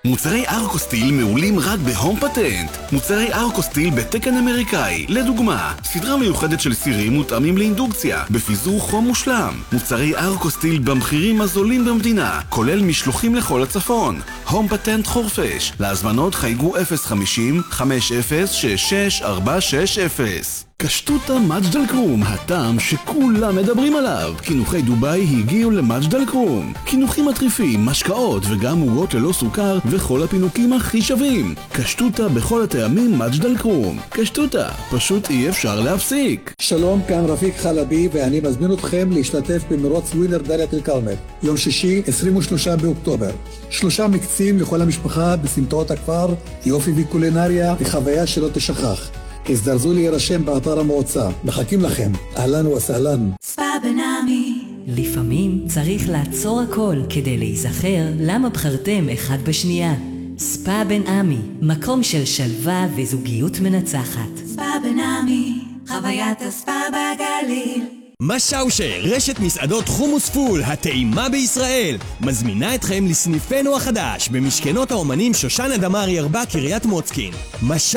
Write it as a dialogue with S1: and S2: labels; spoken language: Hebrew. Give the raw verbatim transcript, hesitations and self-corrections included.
S1: מוצרי ארקוסטיל מעולים רק בהום פטנט. מוצרי ארקוסטיל בתקן אמריקאי. לדוגמה, סדרה מיוחדת של סירים מותאמים לאינדוקציה, בפיזור חום מושלם. מוצרי ארקוסטיל במחירים הזולים במדינה, כולל משלוחים לכל הצפון. הום פטנט חורפש. להזמנות חייגו אפס חמישים חמש אפס שש שש ארבע שש אפס. קשטוטה מג'דל כרום, הטעם שכולם מדברים עליו. קינוחי דוביי הגיעו למג'דל כרום. קינוחים מטריפים, משקאות וגם עוגות ללא סוכר וכל הפינוקים הכי שווים. קשטוטה בכל הטעמים מג'דל כרום. קשטוטה, פשוט אי אפשר להפסיק.
S2: שלום, כאן רפיק חלבי ואני מזמין אתכם להשתתף במרוץ ווינר דאלית אל כרמל. יום שישי, עשרים ושלושה באוקטובר. שלושה מקצים לכל המשפחה בסמטאות הכפר, יופי וקולינריה וחוויה שלא תשכח. הזדרזו להירשם באתר המועצה. מחכים לכם. אהלן וסהלן.
S3: ספא בנעמי.
S4: לפעמים צריך לעצור הכל כדי להיזכר למה בחרתם אחד בשנייה. ספא בנעמי, מקום של שלווה וזוגיות מנצחת.
S3: ספא בנעמי, חוויית הספא בגליל.
S5: משאושר, רשת מסעדות חומוס פול, הטעימה בישראל, מזמינה אתכם לסניפנו החדש במשכנות האומנים שושנה דמארי ארבע קריית מוצקין.